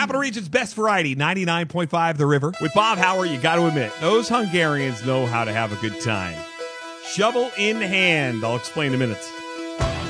Capital Region's best variety, 99.5 The River. With Bob Howard, you got to admit, those Hungarians know how to have a good time. Shovel in hand. I'll explain in minutes.